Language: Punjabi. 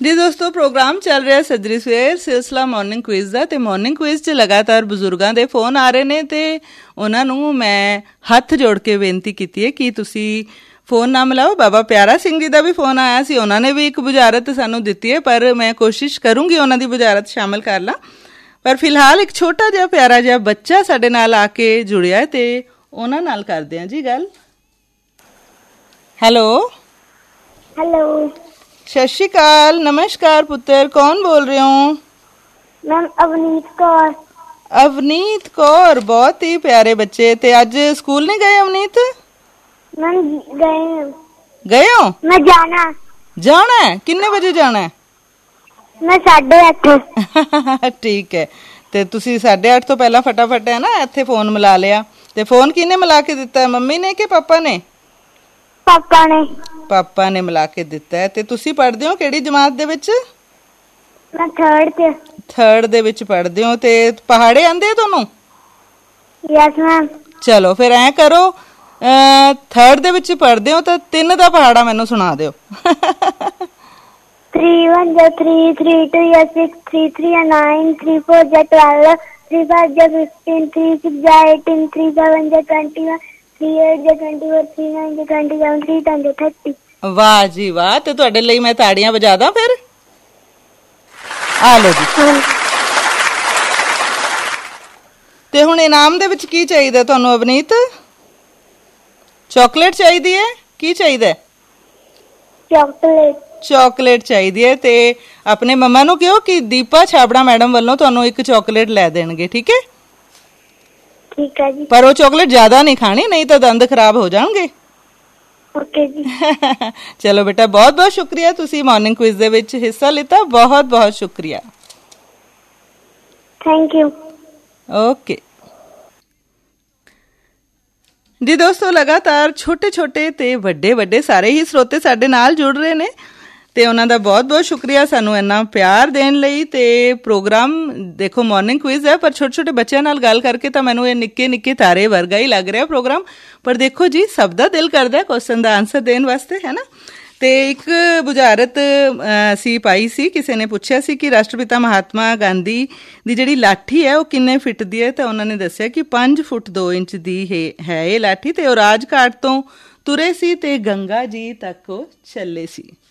ਜੀ ਦੋਸਤੋ, ਪ੍ਰੋਗਰਾਮ ਚੱਲ ਰਿਹਾ ਸੱਜਰੀ ਸਵੇਰ ਸਿਲਸਿਲਾ ਮਾਰਨਿੰਗ ਕੁਇਜ਼ ਦਾ। ਤੇ ਮਾਰਨਿੰਗ ਕੁਇਜ਼ 'ਚ ਲਗਾਤਾਰ ਬਜ਼ੁਰਗਾਂ ਦੇ ਫੋਨ ਆ ਰਹੇ ਨੇ ਤੇ ਉਹਨਾਂ ਨੂੰ ਮੈਂ ਹੱਥ ਜੋੜ ਕੇ ਬੇਨਤੀ ਕੀਤੀ ਹੈ ਕਿ ਤੁਸੀਂ ਫੋਨ ਨਾ ਮਿਲਾਓ। ਬਾਬਾ ਪਿਆਰਾ ਸਿੰਘ ਜੀ ਦਾ ਵੀ ਫੋਨ ਆਇਆ ਸੀ, ਉਹਨਾਂ ਨੇ ਵੀ ਇੱਕ ਬੁਝਾਰਤ ਸਾਨੂੰ ਦਿੱਤੀ ਹੈ, ਪਰ ਮੈਂ ਕੋਸ਼ਿਸ਼ ਕਰੂੰਗੀ ਉਹਨਾਂ ਦੀ ਬੁਝਾਰਤ ਸ਼ਾਮਿਲ ਕਰ ਲਾਂ। ਪਰ ਫਿਲਹਾਲ ਇੱਕ ਛੋਟਾ ਜਿਹਾ ਪਿਆਰਾ ਜਿਹਾ ਬੱਚਾ ਸਾਡੇ ਨਾਲ ਆ ਕੇ ਜੁੜਿਆ ਤੇ ਉਹਨਾਂ ਨਾਲ ਕਰਦੇ ਹਾਂ ਜੀ ਗੱਲ। ਹੈਲੋ ਹੈਲੋ, ਸਤਿ ਸ਼੍ਰੀ ਅਕਾਲ। ਨਮਸਕਾਰ ਪੁੱਤਰ, ਕੌਣ ਬੋਲ ਰਹੇ ਹੋ? ਮੈਮ ਅਵਨੀਤ ਕੌਰ। ਅਵਨੀਤ ਕੌਰ, ਬਹੁਤ ਹੀ ਪਿਆਰੇ ਬੱਚੇ। ਤੇ ਅੱਜ ਸਕੂਲ ਨਹੀਂ ਗਏ ਅਵਨੀਤ? ਮੈਮ ਗਏ ਹੋ? ਮੈਂ ਜਾਣਾ ਹੈ? ਕਿੰਨੇ ਵਜੇ ਜਾਣਾ ਹੈ? ਮੈਂ 8:30। ਠੀਕ ਹੈ, ਤੇ ਤੁਸੀਂ 8:30 ਤੋਂ ਪਹਿਲਾਂ ਫਟਾਫਟ ਹੈ ਨਾ ਇੱਥੇ ਫੋਨ ਮਿਲਾ ਲਿਆ। ਤੇ ਫੋਨ ਕਿਹਨੇ ਮਿਲਾ ਕੇ ਦਿੱਤਾ, ਮੰਮੀ ਨੇ ਕਿ ਪਾਪਾ ਨੇ? ਪਾਪਾ ਨੇ ਮਿਲਾ ਕੇ ਦਿੱਤਾ ਹੈ। ਤੇ ਤੁਸੀਂ ਪੜ੍ਹਦੇ ਹੋ ਕਿਹੜੀ ਜਮਾਤ ਦੇ ਵਿੱਚ? ਮੈਂ 3rd ਦੇ ਵਿੱਚ ਪੜ੍ਹਦੇ ਹੋ। ਤੇ ਪਹਾੜੇ ਆਂਦੇ ਆ ਤੁਹਾਨੂੰ? Yes ma'am. ਚਲੋ ਫਿਰ ਐਂ ਕਰੋ, 3rd ਦੇ ਵਿੱਚ ਪੜ੍ਹਦੇ ਹੋ ਤਾਂ 3 ਦਾ ਪਹਾੜਾ ਮੈਨੂੰ ਸੁਣਾ ਦਿਓ। 3 1 3 3 2 6 3 3 9 3 4 12 3 5 15 3 6 18 3 7 21 3 8 24 3 9 27 3 10 30। ਵਾਹ ਜੀ ਵਾਹ। ਤੇ ਤੁਹਾਡੇ ਲਈ ਮੈਂ ਤਾੜੀਆਂ ਵਜਾ ਦਾਂ ਫਿਰ? ਆ ਲਓ ਜੀ। ਤੇ ਹੁਣ ਇਨਾਮ ਦੇ ਵਿੱਚ ਕੀ ਚਾਹੀਦਾ ਤੁਹਾਨੂੰ ਅਵਨੀਤ? ਚਾਕਲੇਟ ਚਾਹੀਦੀ ਹੈ? ਕੀ ਚਾਹੀਦਾ? ਚਾਕਲੇਟ ਚਾਹੀਦੀ ਹੈ। ਤੇ ਆਪਣੇ ਮੰਮਾ ਨੂੰ ਕਿਹੋ ਕਿ ਦੀਪਾ ਛਾਬੜਾ ਮੈਡਮ ਵੱਲੋਂ ਤੁਹਾਨੂੰ ਇੱਕ ਚਾਕਲੇਟ ਲੈ ਦੇਣਗੇ, ਠੀਕ ਹੈ? ਠੀਕ ਹੈ ਜੀ। ਪਰ ਉਹ ਚਾਕਲੇਟ ਜ਼ਿਆਦਾ ਨਹੀਂ ਖਾਣੀ, ਨਹੀਂ ਤਾਂ ਦੰਦ ਖਰਾਬ ਹੋ ਜਾਣਗੇ। ਓਕੇ ਜੀ। ਚਲੋ ਬੇਟਾ, ਬਹੁਤ ਬਹੁਤ ਸ਼ੁਕਰੀਆ, ਤੁਸੀਂ ਮਾਰਨਿੰਗ ਕੁਇਜ਼ ਦੇ ਵਿੱਚ ਹਿੱਸਾ ਲਿੱਤਾ। ਬਹੁਤ ਬਹੁਤ ਸ਼ੁਕਰੀਆ। Thank you. ਓਕੇ ਜੀ ਦੋਸਤੋ, ਲਗਾਤਾਰ ਛੋਟੇ ਛੋਟੇ ਤੇ ਵੱਡੇ ਵੱਡੇ ਸਾਰੇ ਹੀ ਸਰੋਤੇ ਸਾਡੇ ਨਾਲ ਜੁੜ ਰਹੇ ਨੇ ਤੇ ਉਹਨਾਂ ਦਾ ਬਹੁਤ ਬਹੁਤ ਸ਼ੁਕਰੀਆ ਸਾਨੂੰ ਇੰਨਾ ਪਿਆਰ ਦੇਣ ਲਈ। ਤੇ ਪ੍ਰੋਗਰਾਮ ਦੇਖੋ ਮਾਰਨਿੰਗ ਕੁਇਜ਼ ਹੈ, ਪਰ ਛੋਟੇ ਛੋਟੇ ਬੱਚਿਆਂ ਨਾਲ ਗੱਲ ਕਰਕੇ ਤਾਂ ਮੈਨੂੰ ਇਹ ਨਿੱਕੇ ਨਿੱਕੇ ਤਾਰੇ ਵਰਗਾ ਹੀ ਲੱਗ ਰਿਹਾ ਪ੍ਰੋਗਰਾਮ। ਪਰ ਦੇਖੋ ਜੀ, ਸਭ ਦਾ ਦਿਲ ਕਰਦਾ ਕੁਐਸਚਨ ਦਾ ਆਨਸਰ ਦੇਣ ਵਾਸਤੇ, ਹੈ ਨਾ। ਤੇ ਇੱਕ ਬੁਝਾਰਤ ਅਸੀਂ ਪਾਈ ਸੀ, ਕਿਸੇ ਨੇ ਪੁੱਛਿਆ ਸੀ ਕਿ ਰਾਸ਼ਟਰਪਿਤਾ ਮਹਾਤਮਾ ਗਾਂਧੀ ਦੀ ਜਿਹੜੀ ਲਾਠੀ ਹੈ ਉਹ ਕਿੰਨੇ ਫਿੱਟ ਦੀ ਹੈ? ਤਾਂ ਉਹਨਾਂ ਨੇ ਦੱਸਿਆ ਕਿ 5 ਫੁੱਟ 2 ਇੰਚ ਦੀ ਹੈ ਇਹ ਲਾਠੀ। ਤੇ ਉਹ ਰਾਜਘਾਟ ਤੋਂ ਤੁਰੇ ਸੀ ਤੇ ਗੰਗਾ ਜੀ ਤੱਕ ਉਹ ਚੱਲੇ ਸੀ।